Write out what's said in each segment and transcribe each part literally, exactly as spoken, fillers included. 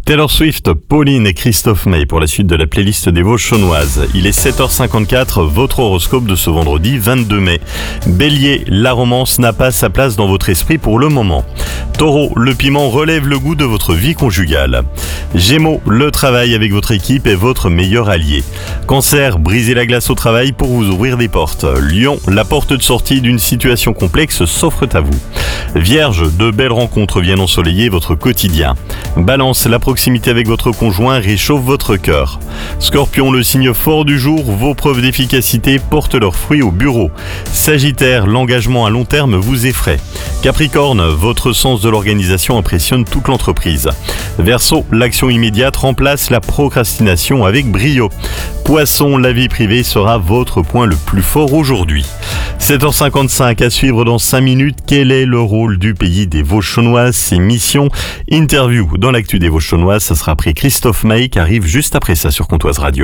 Taylor Swift, Pauline et Christophe May pour la suite de la playlist des Vosges chaunoises. Il est sept heures cinquante-quatre, votre horoscope de ce vendredi vingt-deux mai. Bélier, la romance n'a pas sa place dans votre esprit pour le moment. Taureau, le piment relève le goût de votre vie conjugale. Gémeaux, le travail avec votre équipe est votre meilleur allié. Cancer, brisez la glace au travail pour vous ouvrir des portes. Lion, la porte de sortie d'une situation complexe s'offre à vous. Vierge, de belles rencontres viennent ensoleiller votre quotidien. Balance, la proximité avec votre conjoint réchauffe votre cœur. Scorpion, le signe fort du jour, vos preuves d'efficacité portent leurs fruits au bureau. Sagittaire, l'engagement à long terme vous effraie. Capricorne, votre sens de l'organisation impressionne toute l'entreprise. Verseau, l'action immédiate remplace la procrastination avec brio. Poisson, la vie privée sera votre point le plus fort aujourd'hui. sept heures cinquante-cinq, à suivre dans cinq minutes, quel est le rôle du pays des Vosges chaunoises? C'est Mission Interview. Dans l'actu des Vosges chaunoises, ça sera après Christophe May qui arrive juste après ça sur Comtoise Radio.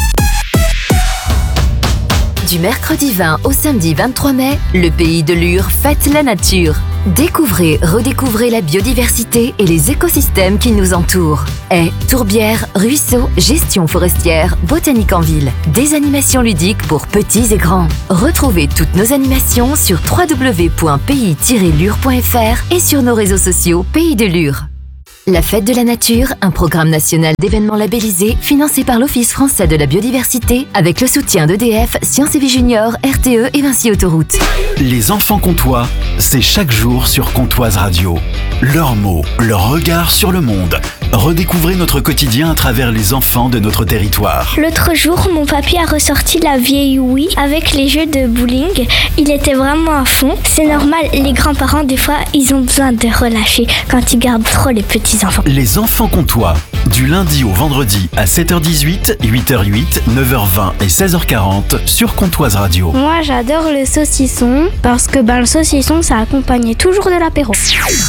Du mercredi vingt au samedi vingt-trois mai, le pays de Lure fête la nature. Découvrez, redécouvrez la biodiversité et les écosystèmes qui nous entourent. Haies, tourbières, ruisseaux, gestion forestière, botanique en ville. Des animations ludiques pour petits et grands. Retrouvez toutes nos animations sur w w w point pays tiret lure point f r et sur nos réseaux sociaux Pays de Lure. La Fête de la Nature, un programme national d'événements labellisés financé par l'Office français de la biodiversité avec le soutien d'E D F, Sciences et Vie Junior, R T E et Vinci Autoroute. Les enfants comtois, c'est chaque jour sur Comtoise Radio. Leurs mots, leur regard sur le monde. Redécouvrez notre quotidien à travers les enfants de notre territoire. L'autre jour, mon papy a ressorti la vieille Wii avec les jeux de bowling. Il était vraiment à fond. C'est normal, les grands-parents, des fois, ils ont besoin de relâcher quand ils gardent trop les petits-enfants. Les enfants comtois, du lundi au vendredi à sept heures dix-huit, huit heures huit, neuf heures vingt et seize heures quarante sur Comtoise Radio. Moi, j'adore le saucisson parce que ben, le saucisson, ça accompagnait toujours de l'apéro.